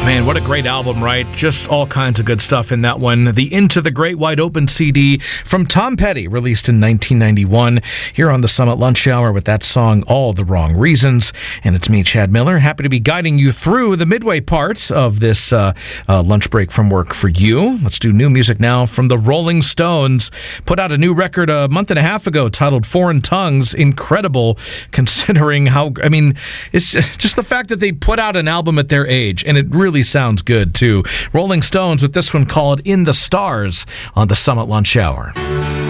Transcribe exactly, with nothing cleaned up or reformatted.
Man, what a great album, right? Just all kinds of good stuff in that one. The Into the Great Wide Open C D from Tom Petty, released in nineteen ninety-one, here on the Summit Lunch Hour with that song, All the Wrong Reasons. And it's me, Chad Miller, happy to be guiding you through the midway parts of this uh, uh, lunch break from work for you. Let's do new music now from the Rolling Stones. Put out a new record a month and a half ago titled Foreign Tongues. Incredible, considering how, I mean, it's just the fact that they put out an album at their age, and it really sounds good, too. Rolling Stones with this one called In the Stars on the Summit Lunch Hour.